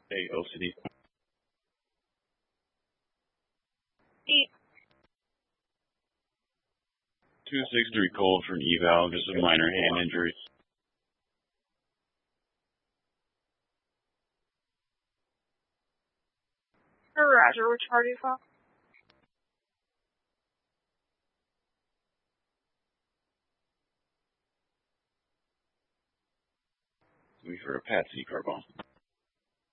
Hey, OCD. 8. 263 cold for an eval, just a minor hand injury. Roger, which part are you from? We for a Patsy Carbone.